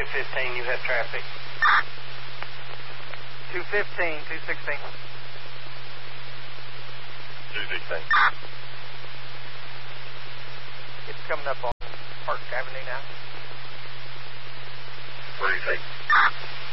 215, you have traffic. 215, 216. 216. It's coming up on Park Avenue now. What do you think?